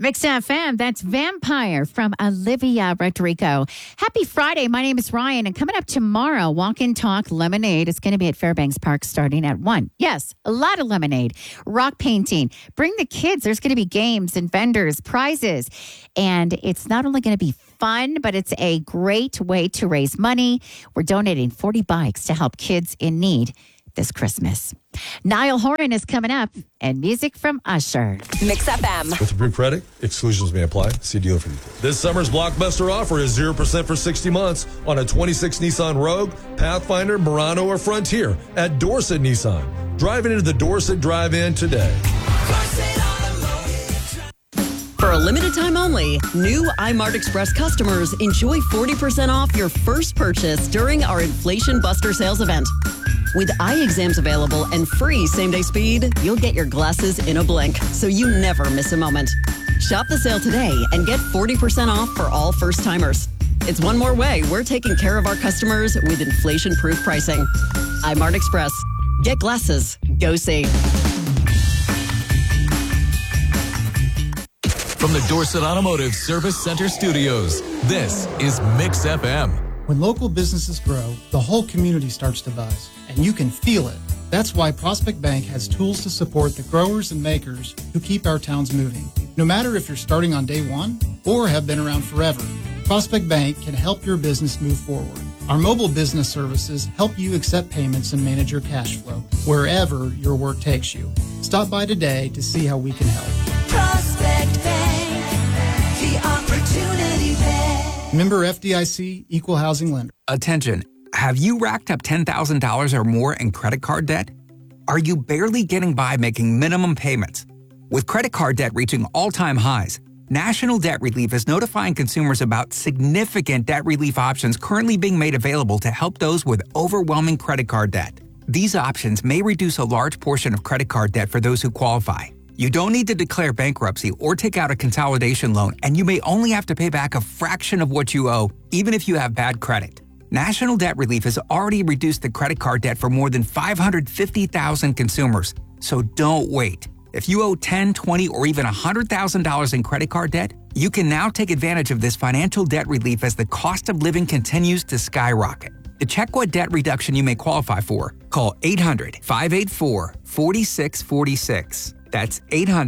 Mix FM, that's Vampire from Olivia Rodrigo. Happy Friday. My name is Ryan, and coming up tomorrow, Walk and Talk Lemonade is going to be at Fairbanks Park starting at 1. Yes, a lot of lemonade, rock painting. Bring the kids. There's going to be games and vendors, prizes. And it's not only going to be fun, but it's a great way to raise money. We're donating 40 bikes to help kids in need this Christmas. Niall Horan is coming up, and music from Usher. Mix FM. With approved credit, exclusions may apply. See dealer for details. This summer's blockbuster offer is 0% for 60 months on a 26 Nissan Rogue, Pathfinder, Murano, or Frontier at Dorset Nissan. Drive into the Dorset Drive-In today. For a limited time only, new iMart Express customers enjoy 40% off your first purchase during our Inflation Buster sales event. With eye exams available and free same-day speed, you'll get your glasses in a blink, so you never miss a moment. Shop the sale today and get 40% off for all first-timers. It's one more way we're taking care of our customers with inflation-proof pricing. iMart Express. Get glasses. Go see. From the Dorset Automotive Service Center Studios, this is Mix FM. When local businesses grow, the whole community starts to buzz, and you can feel it. That's why Prospect Bank has tools to support the growers and makers who keep our towns moving. No matter if you're starting on day one or have been around forever, Prospect Bank can help your business move forward. Our mobile business services help you accept payments and manage your cash flow wherever your work takes you. Stop by today to see how we can help. Prospect Bank, the Opportunity Bank. Member FDIC, Equal Housing Lender. Attention. Have you racked up $10,000 or more in credit card debt? Are you barely getting by making minimum payments? With credit card debt reaching all-time highs, National Debt Relief is notifying consumers about significant debt relief options currently being made available to help those with overwhelming credit card debt. These options may reduce a large portion of credit card debt for those who qualify. You don't need to declare bankruptcy or take out a consolidation loan, and you may only have to pay back a fraction of what you owe, even if you have bad credit. National Debt Relief has already reduced the credit card debt for more than 550,000 consumers, so don't wait. If you owe $10,000, $20,000, or even $100,000 in credit card debt, you can now take advantage of this financial debt relief as the cost of living continues to skyrocket. To check what debt reduction you may qualify for, call 800-584-4646. That's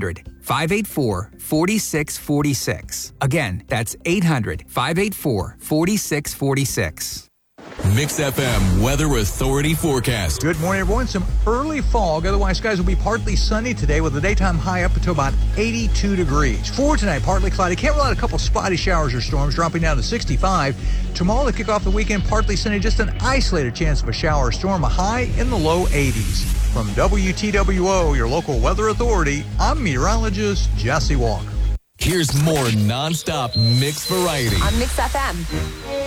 800-584-4646. Again, that's 800-584-4646. Mix FM Weather Authority forecast. Good morning, everyone. Some early fog. Otherwise, skies will be partly sunny today with the daytime high up to about 82 degrees. For tonight, partly cloudy. Can't rule out a couple spotty showers or storms, dropping down to 65. Tomorrow, to kick off the weekend, partly sunny. Just an isolated chance of a shower or storm. A high in the low 80s. From WTWO, your local weather authority, I'm meteorologist Jesse Walker. Here's more nonstop mix variety. On Mix FM.